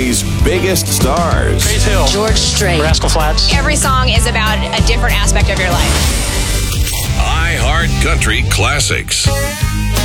country's biggest stars. Faith Hill, George Strait, Rascal Flatts. Every song is about a different aspect of your life. iHeart Country Classics.